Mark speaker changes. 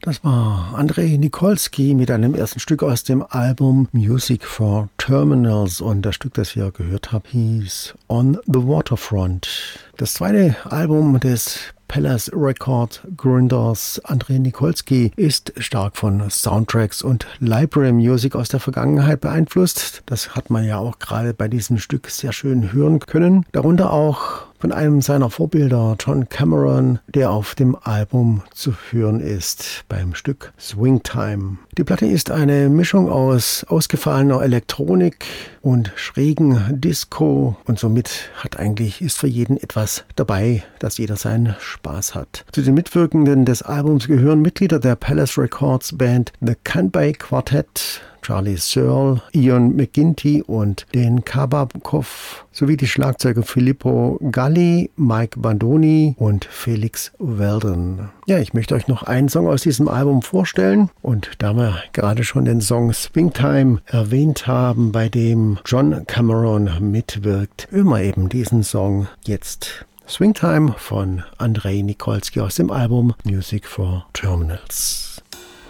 Speaker 1: Das war Andrei Nikolsky mit einem ersten Stück aus dem Album Music for Terminals und das Stück, das ihr gehört habt, hieß On the Waterfront. Das zweite Album des Palace Record Gründers Andrei Nikolsky ist stark von Soundtracks und Library Music aus der Vergangenheit beeinflusst. Das hat man ja auch gerade bei diesem Stück sehr schön hören können. Darunter auch von einem seiner Vorbilder, John Cameron, der auf dem Album zu hören ist beim Stück Swing Time. Die Platte ist eine Mischung aus ausgefallener Elektronik und schrägen Disco und somit ist für jeden etwas dabei, dass jeder seinen Spaß hat. Zu den Mitwirkenden des Albums gehören Mitglieder der Palace Records Band The Canby Quartet, Charlie Searle, Ian McGinty und Dan Kabakov sowie die Schlagzeuger Filippo Galli, Mike Bandoni und Felix Weldon. Ja, ich möchte euch noch einen Song aus diesem Album vorstellen und da wir gerade schon den Song Swing Time erwähnt haben, bei dem John Cameron mitwirkt, hören wir eben diesen Song jetzt. Swing Time von Andrei Nikolsky aus dem Album Music for Terminals.